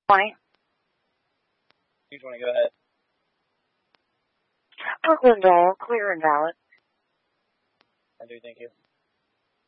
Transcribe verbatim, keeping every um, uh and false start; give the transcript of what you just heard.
twenty. two twenty, go ahead. Brooklyn Doll, clear and valid. I do, thank you.